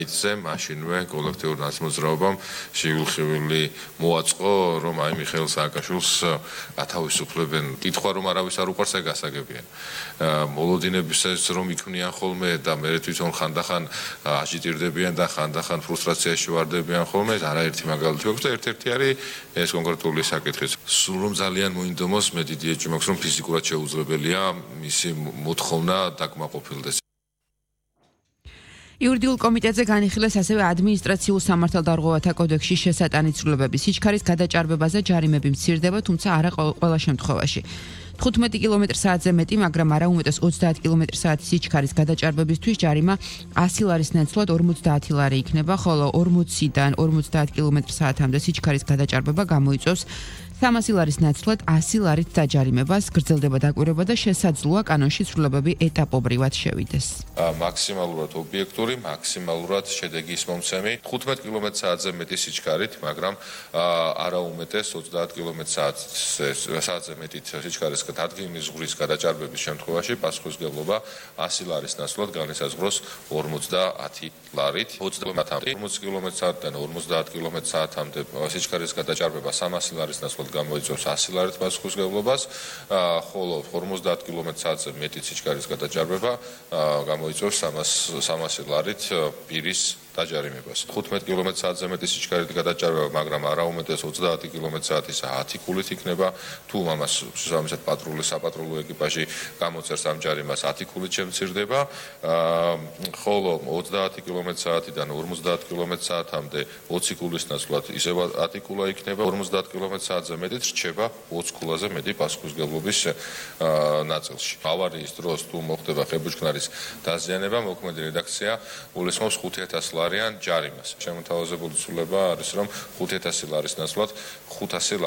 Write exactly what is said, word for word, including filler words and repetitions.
იცე მაშინვე კოლექტიურ ნაცმოძრაობამ შეულხივილი მოაწყო, რომ აი მიხეილ სააკაშვილს ათავისუფლებენ. კითხვა რომ არავის არ უყვარს, ეგ გასაგებია. მოლოდინებისას რომ იქმნიან ხოლმე და მე თვითონ ხანდახან აჟიტირდებიან და ხანდახან ფრუსტრაციაში ვარდებიან ხოლმე, არაერთი მაგალითი აქვს და ერთ-ერთი არის ეს კონკრეტული საკითხიც. სულ რომ ძალიან მოინდომოს, მე დიდი ეჭვი მაქვს, რომ ფიზიკურად შეუძლებელია მისი მოთხოვნა დაკმაყოფილდეს. იურიდიულ კომიტეტზე განიხილეს ასევე ადმინისტრაციულ სამართალდარღვევათა კოდექსში შესატანი ცვლილებები. სიჩქარის გადაჭარბებაზე ჯარიმები მცირდება, თუმცა არა ყველა შემთხვევაში. თხუთმეტი კილომეტრ საათზე მეტი, მაგრამ არა უმეტეს ოცდაათი კილომეტრ საათის სიჩქარის გადაჭარბებისთვის ჯარიმა ასი ლარის ნაცვლად ორმოცდაათი ლარი იქნება, ხოლო ორმოციდან ორმოცდაათი კილომეტრ საათამდე სიჩქარის გადაჭარბება გამოიწვევს სამასი ლარის ნაცვლად ასი ლარით დაჯარიმებას. გრძელდება დაკვირვება და შესაძლოა კანონში ცვლილებები ეტაპობრივად შევიდეს. მაქსიმალურად ობიექტური, მაქსიმალურად შედეგის მომცემი, თხუთმეტი კილომეტრ საათზე მეტი სიჩქარით, მაგრამ არა უმეტეს ოცდაათი კილომეტრ საათზე მეტი სიჩქარის დადგენის ზღვრის გადაჭარბების შემთხვევაში პასუხისმგებლობა ასი ლარის ნაცვლად განისაზღვროს ორმოცდაათი ლარით. ოცდაათი კილომეტრ საათიდან ორმოცდაათი კილომეტრ საათამდე სიჩქარის გადაჭარბება სამასი ლარის ნაცვლად გამოიწვევს ასი ლარით პასუხისმგებლობას, ხოლო ორმოცდაათი კილომეტრ საათზე მეტი სიჩქარის გადაჭარბება გამოიწვევს სამასი ლარით პირის დაჯარიმებას. თხუთმეტი კილომეტრ საათზე მეტი სიჩქარით გადაჭარბება, მაგრამ არა უმეტეს ოცდაათი კილომეტრ საათის ათი ქულით იქნება, თუ ამას შესაბამისად პატრულის საპატრულო ეკიპაჟი გამოწერს ამ ჯარიმას ათი ქულით შემცირდება, ხოლო ოცდაათი კილომეტრ საათიდან ორმოცდაათი კილომეტრ საათამდე ოცი ქულის ნაცვლად ისევ ათი ქულა იქნება, ორმოცდაათი კილომეტრ საათზე მეტით რჩება ოცი ქულაზე მეტი პასუხისმგებლობის ნაწილში. ავარიის დროს თუ მოხდება ხებუჩქნარის დაზიანება, მოქმედი რედაქცია გულისხმობს ხუთი ათასი ლარიან ჯარიმას. შემოთავაზებული ცვლილება არის, რომ ხუთი ათასი ლარის ნაცვლად ხუთასი